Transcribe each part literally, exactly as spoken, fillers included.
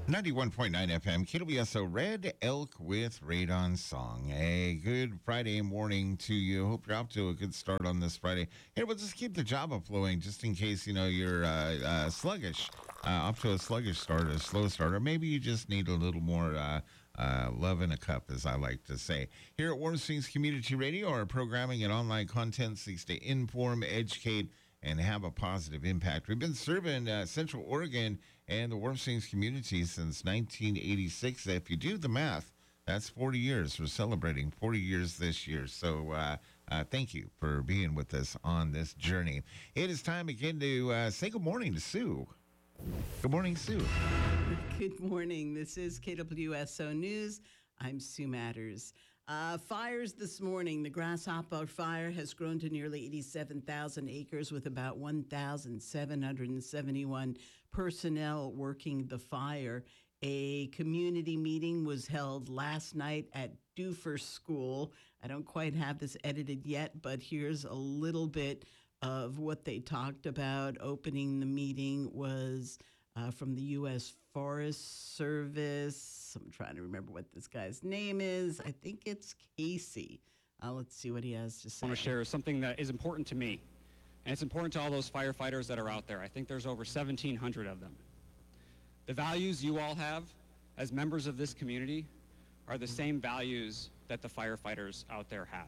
ninety-one point nine F M, K W S O Red Elk with Radon Song. A good Friday morning to you. Hope you're up to a good start on this Friday. Hey, we'll just keep the Java flowing just in case, you know, you're uh, uh, sluggish, uh, up to a sluggish start, a slow start, or maybe you just need a little more uh, uh, love in a cup, as I like to say. Here at Warm Springs Community Radio, our programming and online content seeks to inform, educate, and have a positive impact. We've been serving uh, Central Oregon and the Warm Springs community since nineteen eighty-six. If you do the math, that's forty years. We're celebrating forty years this year. So uh, uh, thank you for being with us on this journey. It is time again to uh, say good morning to Sue. Good morning, Sue. Good morning. This is K W S O News. I'm Sue Matters. Uh, fires this morning. The Grasshopper Fire has grown to nearly eighty-seven thousand acres with about one thousand seven hundred seventy-one personnel working the fire. A community meeting was held last night at Duffer School. I don't quite have this edited yet, but here's a little bit of what they talked about. Opening the meeting was Uh, from the U S Forest Service. I'm trying to remember what this guy's name is. I think it's Casey. Uh, let's see what he has to say. I want to share something that is important to me, and it's important to all those firefighters that are out there. I think there's over seventeen hundred of them. The values you all have as members of this community are the same values that the firefighters out there have.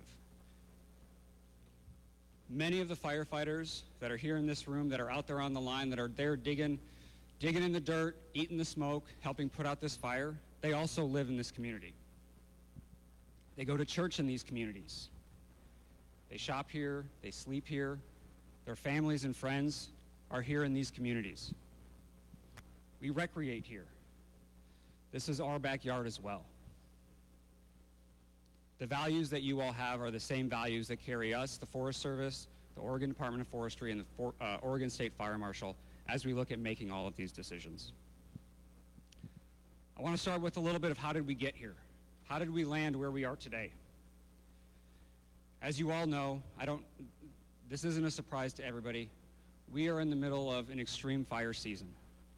Many of the firefighters that are here in this room, that are out there on the line, that are there digging, digging in the dirt, eating the smoke, helping put out this fire, they also live in this community. They go to church in these communities. They shop here, they sleep here. Their families and friends are here in these communities. We recreate here. This is our backyard as well. The values that you all have are the same values that carry us, the Forest Service, the Oregon Department of Forestry, and the For- uh, Oregon State Fire Marshal, as we look at making all of these decisions. I want to start with a little bit of how did we get here? How did we land where we are today? As you all know, I don't, this isn't a surprise to everybody. We are in the middle of an extreme fire season.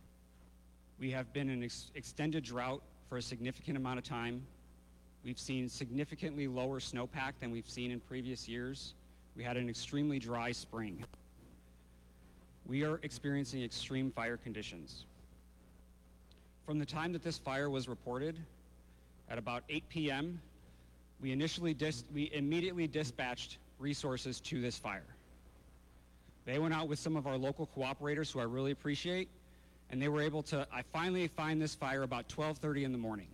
We have been in an ex- extended drought for a significant amount of time. We've seen significantly lower snowpack than we've seen in previous years. We had an extremely dry spring. We are experiencing extreme fire conditions. From the time that this fire was reported, at about eight p.m., we initially dis- we immediately dispatched resources to this fire. They went out with some of our local cooperators, who I really appreciate, and they were able to, I finally find this fire about twelve thirty in the morning.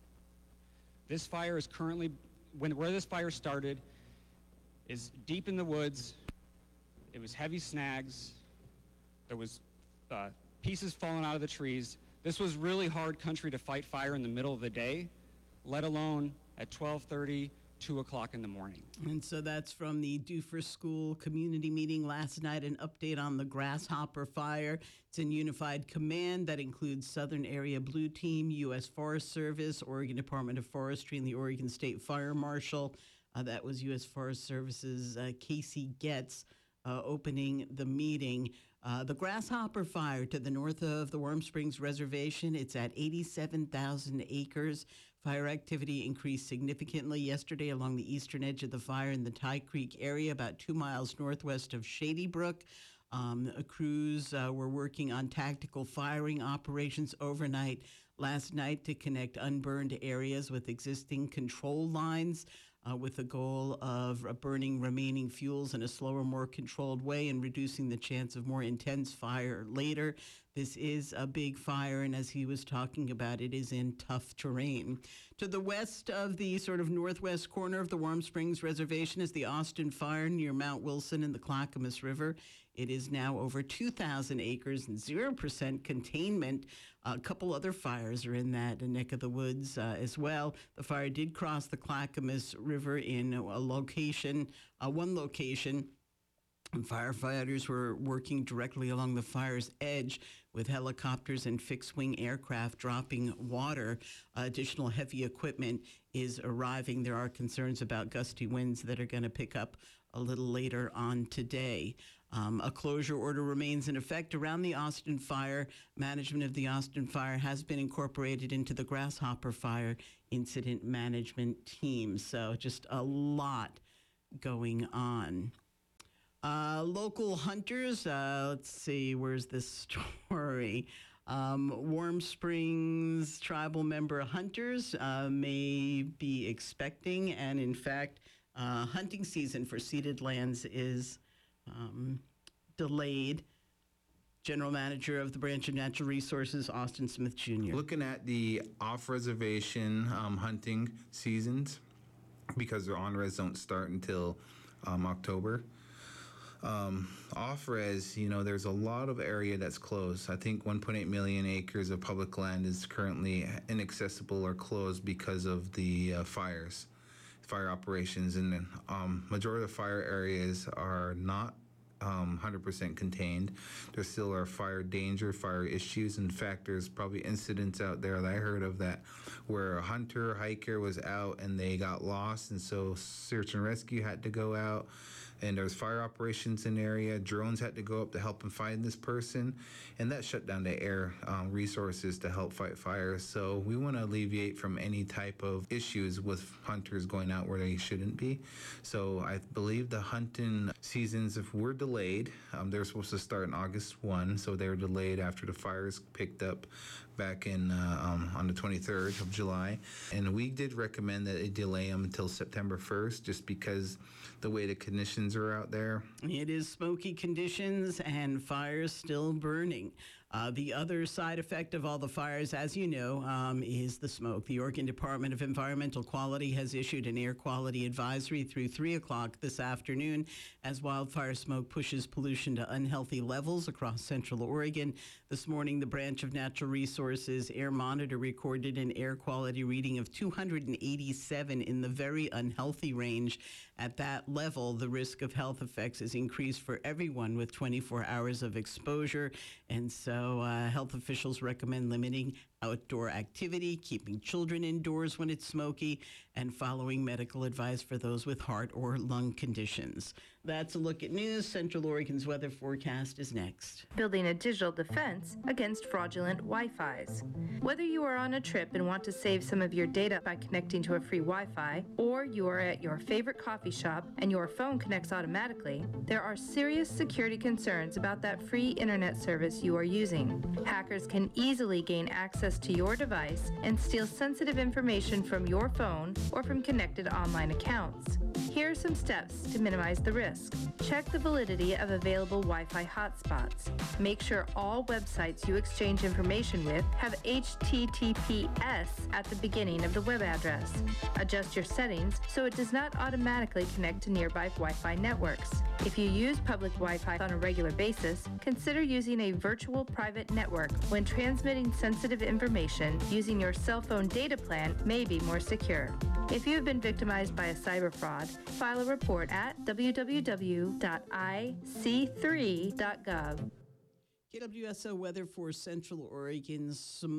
This fire is currently, when where this fire started, is deep in the woods. It was heavy snags. There was uh, pieces falling out of the trees. This was really hard country to fight fire in the middle of the day, let alone at twelve thirty, two o'clock in the morning. And so that's from the Duffer School community meeting last night, an update on the Grasshopper Fire. It's in unified command that includes Southern Area Blue Team, U S Forest Service, Oregon Department of Forestry, and the Oregon State Fire Marshal. Uh, that was U S Forest Service's uh, Casey Getz uh, opening the meeting. Uh, the Grasshopper Fire to the north of the Warm Springs Reservation, it's at eighty-seven thousand acres. Fire activity increased significantly yesterday along the eastern edge of the fire in the Tie Creek area, about two miles northwest of Shady Brook. Um, crews uh, were working on tactical firing operations overnight last night to connect unburned areas with existing control lines, uh, with the goal of uh, burning remaining fuels in a slower, more controlled way and reducing the chance of more intense fire later. This is a big fire, and as he was talking about, it is in tough terrain. To the west of the sort of northwest corner of the Warm Springs Reservation is the Austin Fire near Mount Wilson and the Clackamas River. It is now over two thousand acres and zero percent containment. A couple other fires are in that neck of the woods uh, as well. The fire did cross the Clackamas River in a location, uh, one location. Firefighters were working directly along the fire's edge with helicopters and fixed-wing aircraft dropping water. Uh, additional heavy equipment is arriving. There are concerns about gusty winds that are going to pick up a little later on today. Um, a closure order remains in effect around the Austin fire. Management of the Austin fire has been incorporated into the Grasshopper Fire Incident Management Team. So just a lot going on. Uh, local hunters, uh, let's see, where's this story? Um, Warm Springs tribal member hunters uh, may be expecting, and in fact, uh, hunting season for ceded lands is um, delayed. General Manager of the Branch of Natural Resources, Austin Smith Junior Looking at the off-reservation um, hunting seasons, because their on-res don't start until um, October. Um, off-res, you know, there's a lot of area that's closed. I think one point eight million acres of public land is currently inaccessible or closed because of the uh, fires, fire operations, and um, majority of the fire areas are not Um, one hundred percent contained. There still are fire danger, fire issues. In fact, there's probably incidents out there that I heard of that where a hunter, hiker was out and they got lost, and so search and rescue had to go out. And there's fire operations in the area. Drones had to go up to help them find this person, and that shut down the air um, resources to help fight fires. So we want to alleviate from any type of issues with hunters going out where they shouldn't be. So I believe the hunting seasons, if were delayed, um, they're supposed to start in August first, so they were delayed after the fires picked up back in uh, um, on the twenty-third of July. And we did recommend that they delay them until September first, just because the way the conditions are out there. It is smoky conditions and fires still burning. Uh, the other side effect of all the fires, as you know, um, is the smoke. The Oregon Department of Environmental Quality has issued an air quality advisory through three o'clock this afternoon as wildfire smoke pushes pollution to unhealthy levels across central Oregon. This morning, the Branch of Natural Resources Air Monitor recorded an air quality reading of two hundred eighty-seven in the very unhealthy range. At that level, the risk of health effects is increased for everyone with twenty-four hours of exposure. And so uh, health officials recommend limiting outdoor activity, keeping children indoors when it's smoky, and following medical advice for those with heart or lung conditions. That's a look at news. Central Oregon's weather forecast is next. Building a digital defense against fraudulent Wi-Fis. Whether you are on a trip and want to save some of your data by connecting to a free Wi-Fi, or you are at your favorite coffee shop and your phone connects automatically, there are serious security concerns about that free internet service you are using. Hackers can easily gain access to your device and steal sensitive information from your phone or from connected online accounts. Here are some steps to minimize the risk. Check the validity of available Wi-Fi hotspots. Make sure all websites you exchange information with have H T T P S at the beginning of the web address. Adjust your settings so it does not automatically connect to nearby Wi-Fi networks. If you use public Wi-Fi on a regular basis, consider using a virtual private network when transmitting sensitive information. Using your cell phone data plan may be more secure. If you have been victimized by a cyber fraud, file a report at w w w dot i c three dot gov. K W S O weather for Central Oregon,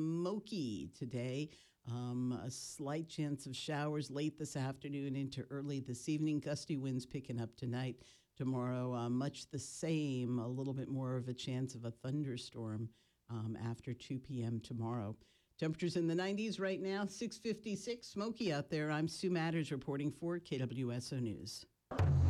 smoky today. Um, a slight chance of showers late this afternoon into early this evening. Gusty winds picking up tonight. Tomorrow, uh, much the same, a little bit more of a chance of a thunderstorm um, after two p.m. tomorrow. Temperatures in the nineties right now, six fifty-six, smoky out there. I'm Sue Matters reporting for K W S O News.